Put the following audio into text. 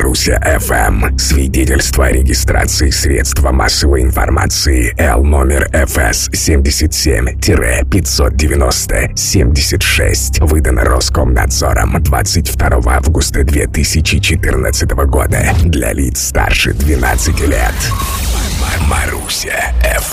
Маруся ФМ. Свидетельство о регистрации средства массовой информации Л номер ФС 77-590-76. Выдано Роскомнадзором 22 августа 2014 года. Для лиц старше 12 лет. Маруся ФМ.